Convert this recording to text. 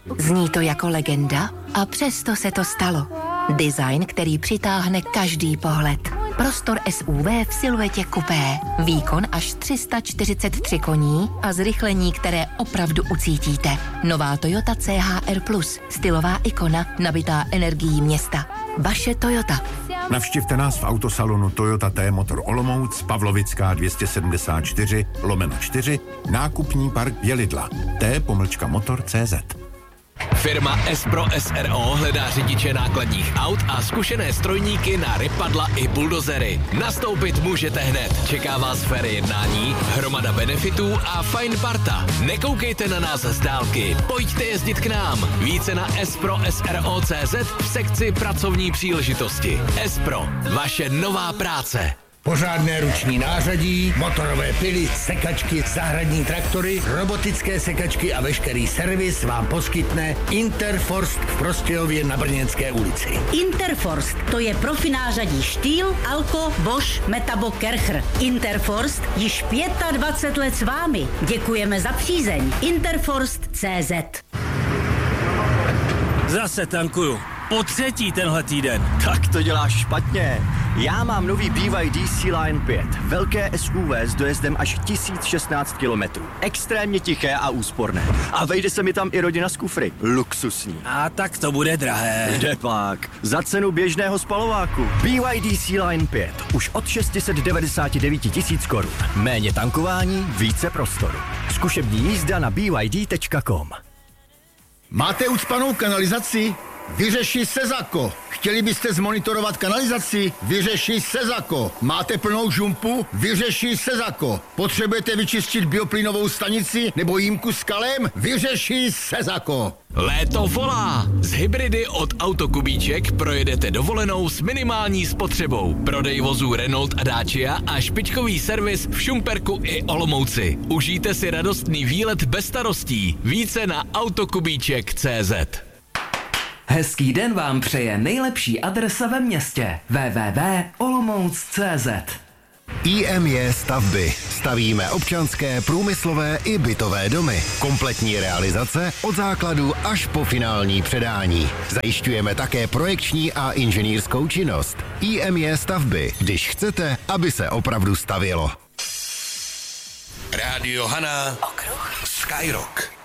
Zní to jako legenda a přesto se to stalo. Design, který přitáhne každý pohled. Prostor SUV v siluetě kupé. Výkon až 343 koní a zrychlení, které opravdu ucítíte. Nová Toyota CHR+, stylová ikona, nabitá energií města. Vaše Toyota. Navštivte nás v autosalonu Toyota T-Motor Olomouc, Pavlovická 274/4, nákupní park Vělidla, T-motor.cz. Firma S-Pro SRO hledá řidiče nákladních aut a zkušené strojníky na rypadla i buldozery. Nastoupit můžete hned. Čeká vás fér jednání, hromada benefitů a fajn parta. Nekoukejte na nás z dálky. Pojďte jezdit k nám. Více na S-Pro SRO.cz v sekci pracovní příležitosti. S-Pro. Vaše nová práce. Pořádné ruční nářadí, motorové pily, sekačky, zahradní traktory, robotické sekačky a veškerý servis vám poskytne Interforst v Prostějově na Brněnské ulici. Interforst, to je profi nářadí Štýl, Alko, Bosch, Metabo, Kercher. Interforst již 25 let s vámi. Děkujeme za přízeň. Interforst.cz. Zase tankuju. Po třetí tenhle týden. Tak to děláš špatně. Já mám nový BYD Sea-Line 5. Velké SUV s dojezdem až 1016 km. Extrémně tiché a úsporné. A vejde se mi tam i rodina s kufry. Luxusní. A tak to bude drahé. Jde pak. Za cenu běžného spalováku. BYD Sea-Line 5. Už od 699 000 korun. Méně tankování, více prostoru. Zkušební jízda na byd.com. Máte ucpanou kanalizaci? Vyřeši Sezako. Chtěli byste zmonitorovat kanalizaci? Vyřeši Sezako. Máte plnou žumpu? Vyřeši Sezako. Potřebujete vyčistit bioplynovou stanici nebo jímku s kalem? Vyřeši Sezako. Léto volá! Z hybridy od Autokubíček projedete dovolenou s minimální spotřebou. Prodej vozů Renault a Dacia a špičkový servis v Šumperku i Olomouci. Užijte si radostný výlet bez starostí. Více na autokubíček.cz. Hezký den vám přeje nejlepší adresa ve městě www.olomouc.cz. IMJ Stavby. Stavíme občanské, průmyslové i bytové domy. Kompletní realizace od základu až po finální předání. Zajišťujeme také projekční a inženýrskou činnost. IMJ Stavby. Když chcete, aby se opravdu stavělo. Rádio Hana. Okruh. Skyrock.